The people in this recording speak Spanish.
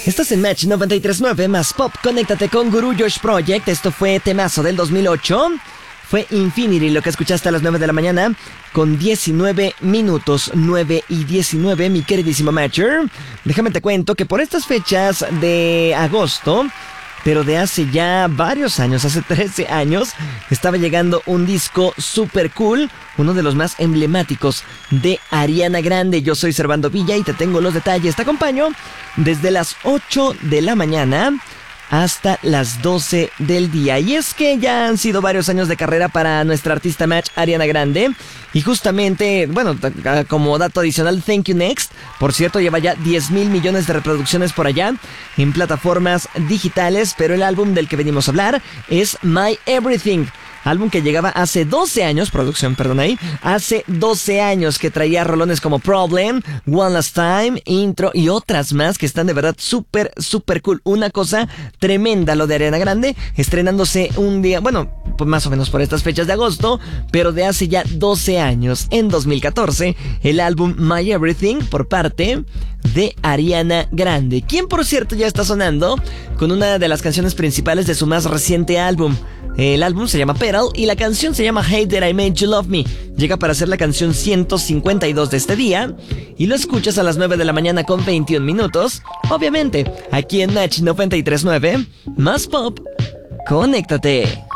Estás en Match 93.9 más Pop. Conéctate con Guru Josh Project. Esto fue temazo del 2008. Fue Infinity lo que escuchaste a las 9 de la mañana con 19 minutos, 9 y 19, mi queridísimo Matcher. Déjame te cuento que por estas fechas de agosto, pero de hace ya varios años, hace 13 años, estaba llegando un disco super cool, uno de los más emblemáticos de Ariana Grande. Yo soy Servando Villa y te tengo los detalles. Te acompaño desde las 8 de la mañana hasta las 12 del día. Y es que ya han sido varios años de carrera para nuestra artista Match, Ariana Grande. Y justamente, bueno, como dato adicional, Thank You Next, por cierto, lleva ya 10,000 millones de reproducciones por allá en plataformas digitales. Pero el álbum del que venimos a hablar es My Everything, álbum que llegaba hace 12 años, hace 12 años, que traía rolones como Problem, One Last Time, Intro y otras más que están de verdad súper, súper cool. Una cosa tremenda lo de Ariana Grande, estrenándose un día, bueno, pues más o menos por estas fechas de agosto, pero de hace ya 12 años, en 2014, el álbum My Everything por parte de Ariana Grande, quien por cierto ya está sonando con una de las canciones principales de su más reciente álbum. El álbum se llama Petal y la canción se llama Hate That I Made You Love Me. Llega para ser la canción 152 de este día y lo escuchas a las 9 de la mañana con 21 minutos. Obviamente, aquí en Match 93.9, más Pop. Conéctate.